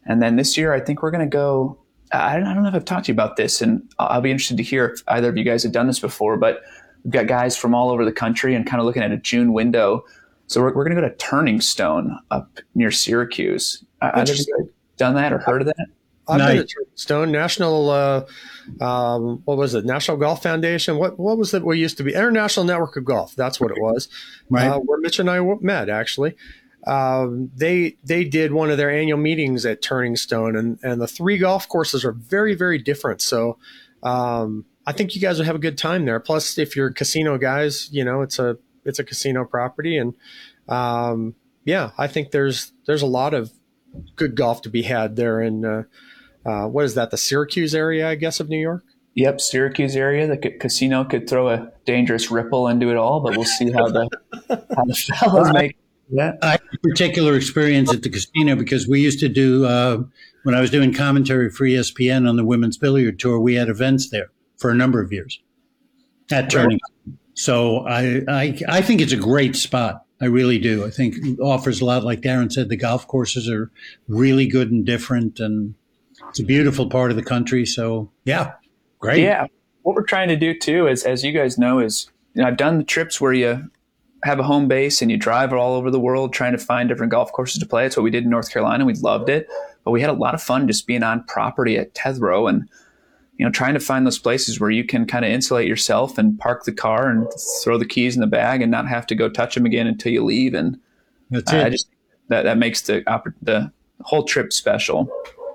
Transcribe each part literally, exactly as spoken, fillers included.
And then this year, I think we're going to go. I don't, I don't know if I've talked to you about this, and I'll be interested to hear if either of you guys have done this before, but we've got guys from all over the country and kind of looking at a June window. So we're, we're going to go to Turning Stone up near Syracuse. Have you guys done that or heard of that? I've Nice. been at Turning Stone National. Uh, um, what was it? National Golf Foundation. What what was it? We used to be International Network of Golf. That's what it was. Right. Uh, where Mitch and I met actually. Um, they they did one of their annual meetings at Turning Stone, and and the three golf courses are very very different. So um, I think you guys would have a good time there. Plus, if you're casino guys, you know it's a it's a casino property, and um, yeah, I think there's there's a lot of good golf to be had there in. Uh, Uh, what is that? The Syracuse area, I guess, of New York? Yep, Syracuse area. The c- casino could throw a dangerous ripple into it all, but we'll see how the how the fellas make that. I had a particular experience at the casino because we used to do, uh, when I was doing commentary for E S P N on the Women's Billiard Tour, we had events there for a number of years at Turning. So I, I, I think it's a great spot. I really do. I think it offers a lot. Like Darren said, the golf courses are really good and different, and it's a beautiful part of the country. So, yeah, great. Yeah. What we're trying to do, too, is, as you guys know, is you know, I've done the trips where you have a home base and you drive all over the world trying to find different golf courses to play. That's what we did in North Carolina. We loved it. But we had a lot of fun just being on property at Tethrow and, you know, trying to find those places where you can kind of insulate yourself and park the car and throw the keys in the bag and not have to go touch them again until you leave. And That's uh, it. I just that, that makes the, the whole trip special.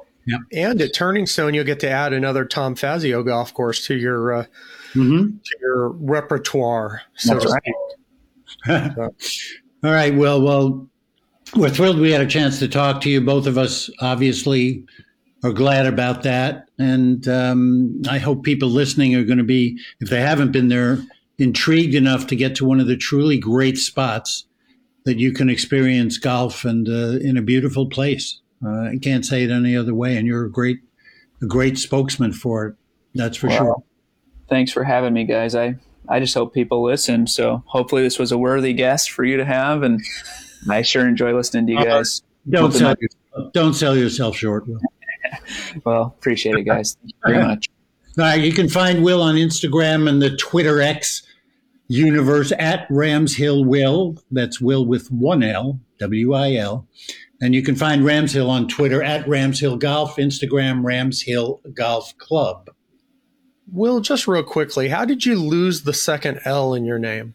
And at Turning Stone, you'll get to add another Tom Fazio golf course to your uh, Mm-hmm. to your repertoire. So That's to right. speak. So, All right. Well, well, we're thrilled we had a chance to talk to you. Both of us obviously are glad about that. And um, I hope people listening are going to be, if they haven't been there, intrigued enough to get to one of the truly great spots that you can experience golf and uh, in a beautiful place. Uh, I can't say it any other way. And you're a great, a great spokesman for it. That's for Well, sure. Thanks for having me, guys. I, I just hope people listen. So hopefully this was a worthy guest for you to have. And I sure enjoy listening to you guys. Don't Hope it sell, might- yourself, don't sell yourself short, Will. Well, appreciate it, guys. Thank you very much. All right, you can find Will on Instagram and the Twitter X universe at Ramshill Will. That's Will with one L, W I L. And you can find Ramshill on Twitter at Ramshill Golf, Instagram Ramshill Golf Club. Will, just real quickly, how did you lose the second L in your name?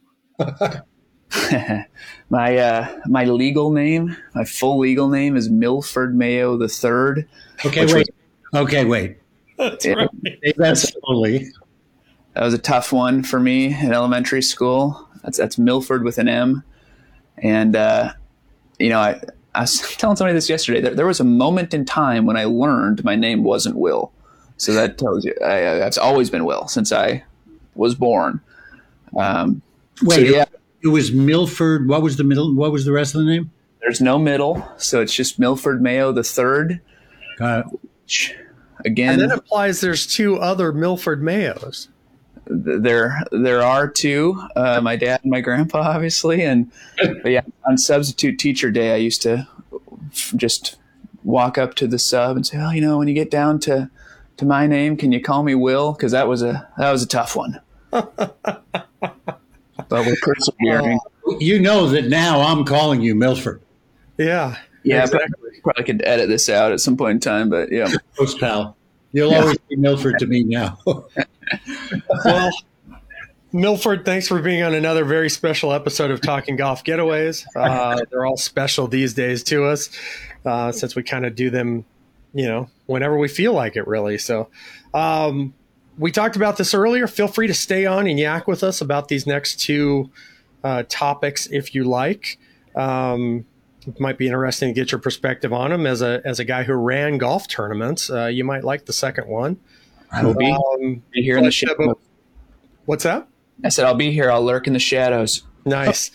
my uh, my legal name, my full legal name is Milford Mayo the Third. Okay, wait. Okay, wait. That's It- right. Say that slowly. That was a tough one for me in elementary school. That's that's Milford with an M. And, uh, you know, I, I was telling somebody this yesterday. There, there was a moment in time when I learned my name wasn't Will. So that tells you I, I've always been Will since I was born. Um, Wait, so, yeah, it was Milford. What was the middle? What was the rest of the name? there's no middle. So it's just Milford Mayo the Third. Uh, Again, And that implies there's two other Milford Mayos. there there are two, uh, my dad and my grandpa, obviously. And but yeah, on substitute teacher day, I used to just walk up to the sub and say, "Oh, you know, when you get down to to my name, can you call me Will?" Because that was a that was a tough one. But we're persevering. you know that now I'm calling you Milford. Yeah. Yeah, exactly. probably, probably could edit this out at some point in time. But yeah, Close pal. You'll always be Milford to me now. Well, Milford, thanks for being on another very special episode of Talking Golf Getaways. Uh, they're all special these days to us uh, since we kind of do them, you know, whenever we feel like it, really. So um, we talked about this earlier. Feel free to stay on and yak with us about these next two uh, topics if you like. Um, it might be interesting to get your perspective on them as a as a guy who ran golf tournaments. Uh, you might like the second one. I will be, Um, be here in the but- shadows. What's that? I said I'll be here. I'll lurk in the shadows. Nice.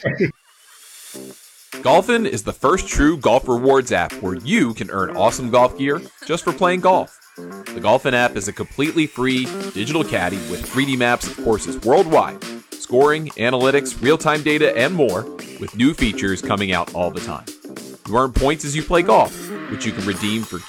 Golfin is the first true golf rewards app where you can earn awesome golf gear just for playing golf. The Golfin app is a completely free digital caddy with three D maps of courses worldwide, scoring, analytics, real-time data, and more, with new features coming out all the time. You earn points as you play golf, which you can redeem for